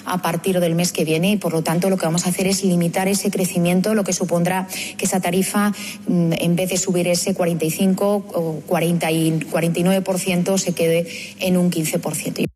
a partir del mes que viene y, por lo tanto, lo que vamos a hacer es limitar ese crecimiento, lo que supondrá que esa tarifa, en vez de subir ese 45 o 40 y 49%, se quede en un 15%.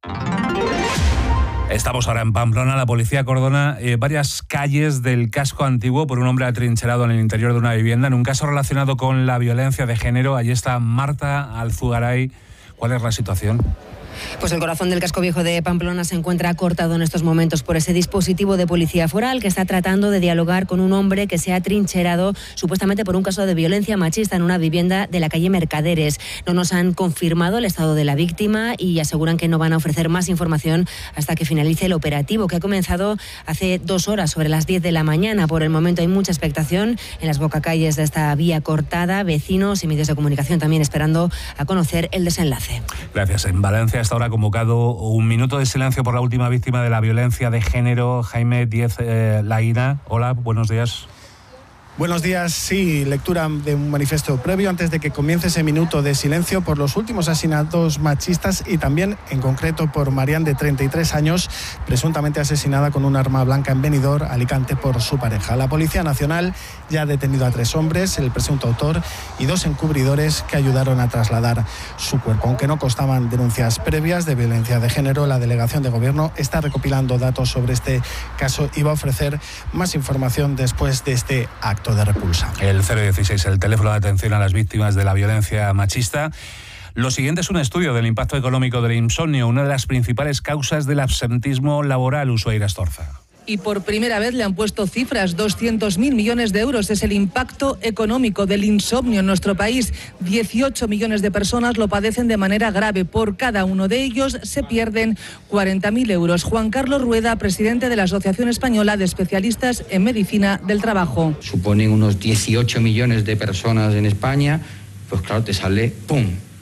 Estamos ahora en Pamplona. La policía cordona varias calles del casco antiguo por un hombre atrincherado en el interior de una vivienda en un caso relacionado con la violencia de género. Allí está Marta Alzugaray. ¿Cuál es la situación? Pues el corazón del casco viejo de Pamplona se encuentra cortado en estos momentos por ese dispositivo de policía foral que está tratando de dialogar con un hombre que se ha trincherado supuestamente por un caso de violencia machista en una vivienda de la calle Mercaderes. No nos han confirmado el estado de la víctima y aseguran que no van a ofrecer más información hasta que finalice el operativo, que ha comenzado hace 2 horas, sobre las 10 de la mañana. Por el momento hay mucha expectación en las bocacalles de esta vía cortada, vecinos y medios de comunicación también esperando a conocer el desenlace. Gracias. En Valencia hasta ahora convocado un minuto de silencio por la última víctima de la violencia de género, Jaime Díez Laína. Hola, buenos días. Buenos días. Sí, lectura de un manifiesto previo antes de que comience ese minuto de silencio por los últimos asesinatos machistas y también, en concreto, por Marián, de 33 años, presuntamente asesinada con un arma blanca en Benidorm, Alicante, por su pareja. La Policía Nacional ya ha detenido a 3 hombres, el presunto autor y 2 encubridores que ayudaron a trasladar su cuerpo. Aunque no constaban denuncias previas de violencia de género, la Delegación de Gobierno está recopilando datos sobre este caso y va a ofrecer más información después de este acto de repulsa. El 016, el teléfono de atención a las víctimas de la violencia machista. Lo siguiente es un estudio del impacto económico del insomnio, una de las principales causas del absentismo laboral. Ushuaia Astorza. Y por primera vez le han puesto cifras. 200.000 millones de euros es el impacto económico del insomnio en nuestro país. 18 millones de personas lo padecen de manera grave. Por cada uno de ellos se pierden 40.000 euros. Juan Carlos Rueda, presidente de la Asociación Española de Especialistas en Medicina del Trabajo. Suponen unos 18 millones de personas en España. Pues claro, te sale ¡pum!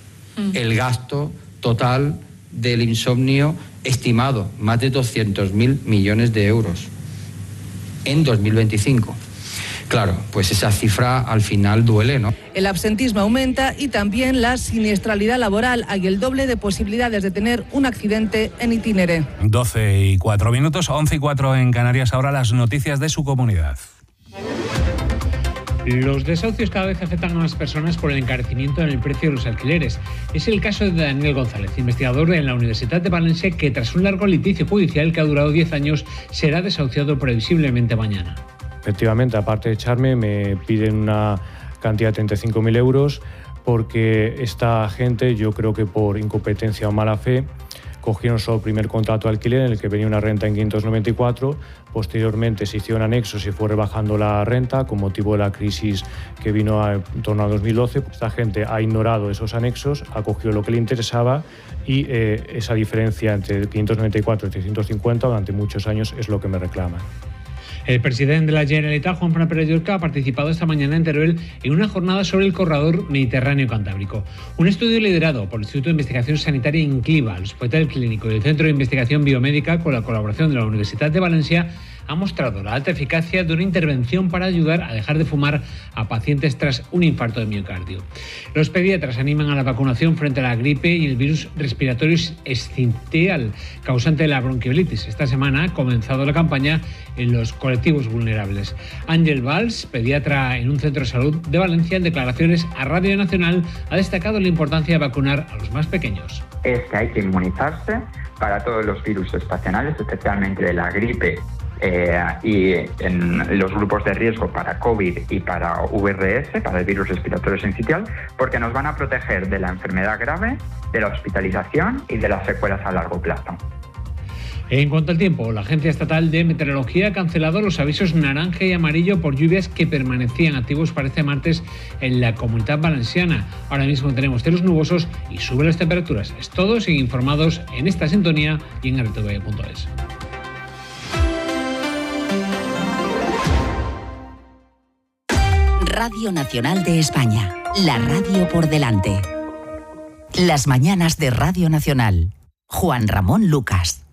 El gasto total del insomnio estimado, más de 200.000 millones de euros en 2025. Claro, pues esa cifra al final duele, ¿no? El absentismo aumenta y también la siniestralidad laboral. Hay el doble de posibilidades de tener un accidente en itinere. 12:04, 11:04 en Canarias. Ahora las noticias de su comunidad. Los desahucios cada vez afectan a más personas por el encarecimiento en el precio de los alquileres. Es el caso de Daniel González, investigador en la Universidad de Valencia, que tras un largo litigio judicial que ha durado 10 años, será desahuciado previsiblemente mañana. Efectivamente, aparte de echarme, me piden una cantidad de 35.000 euros porque esta gente, yo creo que por incompetencia o mala fe, cogieron solo el primer contrato de alquiler en el que venía una renta en 594, posteriormente se hicieron anexos y fue rebajando la renta con motivo de la crisis que vino en torno a 2012. Esta gente ha ignorado esos anexos, ha cogido lo que le interesaba y esa diferencia entre 594 y 350 durante muchos años es lo que me reclaman. El presidente de la Generalitat, Juan Fran Pérez Llorca, ha participado esta mañana en Teruel en una jornada sobre el corredor mediterráneo cantábrico. Un estudio liderado por el Instituto de Investigación Sanitaria INCLIVA, el Hospital Clínico y el Centro de Investigación Biomédica, con la colaboración de la Universidad de Valencia, ha mostrado la alta eficacia de una intervención para ayudar a dejar de fumar a pacientes tras un infarto de miocardio. Los pediatras animan a la vacunación frente a la gripe y el virus respiratorio sincitial, causante de la bronquiolitis. Esta semana ha comenzado la campaña en los colectivos vulnerables. Ángel Valls, pediatra en un centro de salud de Valencia, en declaraciones a Radio Nacional, ha destacado la importancia de vacunar a los más pequeños. Es que hay que inmunizarse para todos los virus estacionales, especialmente de la gripe, y en los grupos de riesgo para COVID y para VRS, para el virus respiratorio sincitial, porque nos van a proteger de la enfermedad grave, de la hospitalización y de las secuelas a largo plazo. En cuanto al tiempo, la Agencia Estatal de Meteorología ha cancelado los avisos naranja y amarillo por lluvias que permanecían activos para este martes en la Comunidad Valenciana. Ahora mismo tenemos cielos nubosos y suben las temperaturas. Es todo, siguen informados en esta sintonía y en rtv.es. Radio Nacional de España, la radio por delante. Las mañanas de Radio Nacional. Juan Ramón Lucas.